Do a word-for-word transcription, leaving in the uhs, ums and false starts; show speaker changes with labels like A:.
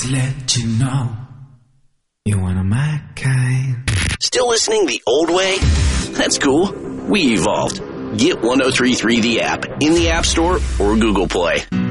A: to let you know you're one of my kind.
B: Still listening the old way? That's cool. We evolved. Get one oh three point three The App in the App Store or Google Play.